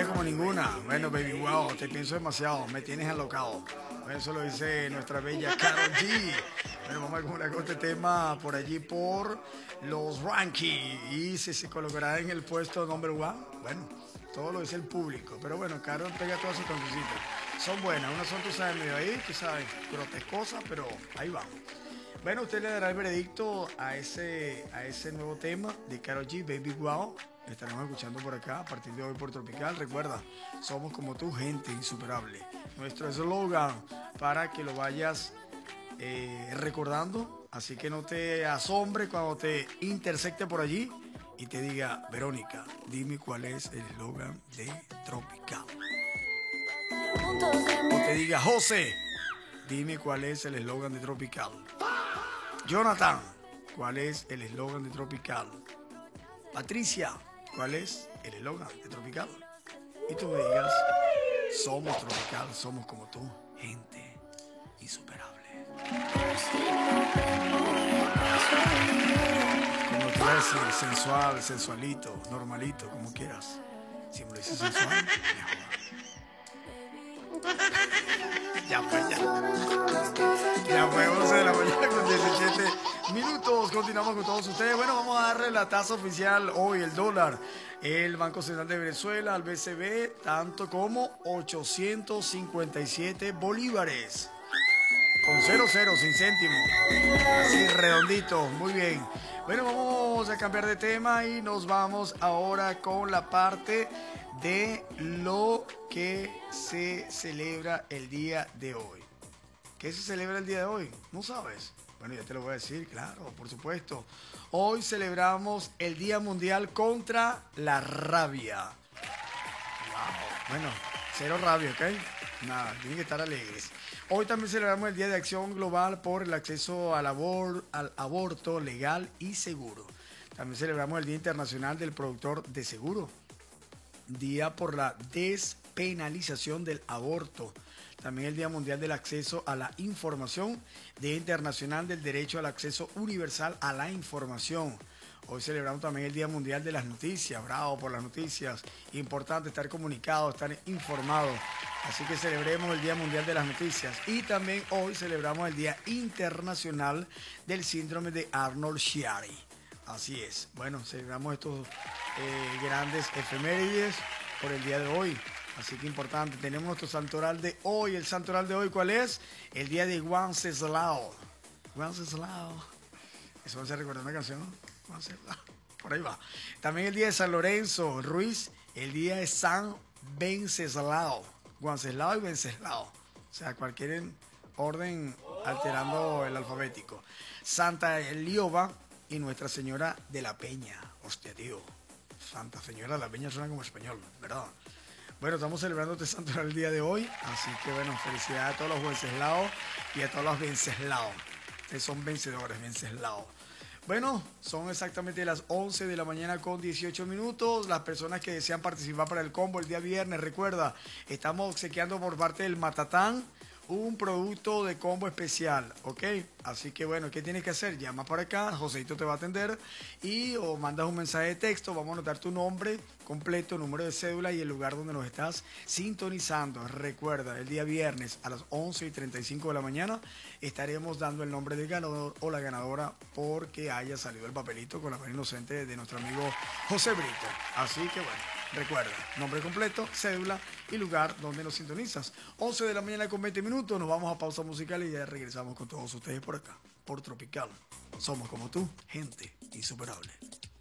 ella como ninguna. Bueno, baby, wow, te pienso demasiado, me tienes alocado. Bueno, eso lo dice nuestra bella Karol G. Bueno, vamos a comunicar con este tema por allí por los rankings. Y si se colocará en el puesto number one, bueno, todo lo dice el público. Pero bueno, Karol pega todas sus cancioncitas. Son buenas, unas son, tú sabes, medio ahí, tú sabes, grotescosas, pero ahí vamos. Bueno, usted le dará el veredicto a ese nuevo tema de Karol G, Baby Wow. Estaremos escuchando por acá a partir de hoy por Tropical. Recuerda, somos como tu gente insuperable. Nuestro eslogan para que lo vayas recordando. Así que no te asombre cuando te intersecte por allí y te diga, Verónica, dime cuál es el eslogan de Tropical. O te diga, José, dime cuál es el eslogan de Tropical. Jonathan, ¿cuál es el eslogan de Tropical? Patricia, ¿cuál es el eslogan de Tropical? Y tú me digas, somos Tropical, somos como tú, gente insuperable. Como quieras decir, sensual, sensualito, normalito, como quieras. Si me lo dices sensual, mejor. Ya fue, ya. Ya fue 11 de la mañana con 17 minutos. Continuamos con todos ustedes. Bueno, vamos a darle la tasa oficial hoy, el dólar. El Banco Central de Venezuela, al BCB, tanto como 857 bolívares. Con 00, sin céntimo. Así, redondito. Muy bien. Bueno, vamos a cambiar de tema y nos vamos ahora con la parte de lo que se celebra el día de hoy. ¿Qué se celebra el día de hoy? ¿No sabes? Bueno, ya te lo voy a decir, claro, por supuesto. Hoy celebramos el Día Mundial contra la Rabia. Wow. Bueno, cero rabia, ¿ok? Nada, tienen que estar alegres. Hoy también celebramos el Día de Acción Global por el acceso al aborto legal y seguro. También celebramos el Día Internacional del Productor de Seguro. Día por la despenalización del aborto. También el Día Mundial del Acceso a la Información, Día Internacional del Derecho al Acceso Universal a la Información. Hoy celebramos también el Día Mundial de las Noticias. Bravo por las noticias. Importante estar comunicado, estar informado. Así que celebremos el Día Mundial de las Noticias. Y también hoy celebramos el Día Internacional del Síndrome de Arnold-Chiari. Así es. Bueno, celebramos estos grandes efemérides por el día de hoy. Así que importante, tenemos nuestro santoral de hoy. ¿El santoral de hoy cuál es? El día de Wenceslao. Wenceslao. Eso va a ser recordar una canción, ¿no? Wenceslao. Por ahí va. También el día de San Lorenzo Ruiz. El día de San Venceslao. Wenceslao y Venceslao. O sea, cualquier orden alterando el alfabético. Santa Elioba y Nuestra Señora de la Peña. Hostia, tío. Santa Señora de la Peña suena como español, ¿verdad? Bueno, estamos celebrando este santo el día de hoy, así que bueno, felicidades a todos los Wenceslaos y a todos los Venceslaos. Ustedes son vencedores, Venceslaos. Bueno, son exactamente las 11 de la mañana con 18 minutos. Las personas que desean participar para el combo el día viernes, recuerda, estamos obsequiando por parte del Matatán un producto de combo especial, ¿ok? Así que bueno, ¿qué tienes que hacer? Llama por acá, Joseito te va a atender y o mandas un mensaje de texto, vamos a anotar tu nombre completo, número de cédula y el lugar donde nos estás sintonizando. Recuerda, el día viernes a las 11:35 de la mañana estaremos dando el nombre del ganador o la ganadora porque haya salido el papelito con la mano inocente de nuestro amigo José Brito. Así que bueno, recuerda, nombre completo, cédula y lugar donde nos sintonizas. 11 de la mañana con 20 minutos, nos vamos a pausa musical y ya regresamos con todos ustedes por acá, por Tropical. Somos como tú, gente insuperable.